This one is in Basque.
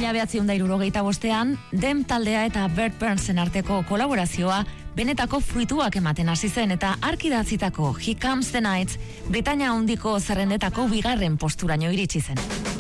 1965ean, Dem taldea eta Bert Burnsen arteko kolaborazioa benetako fruituak ematen hasi zen eta ark idatzitako Here Comes the Night Britainia handiko zerrendetako bigarren posturaino iritsi zen.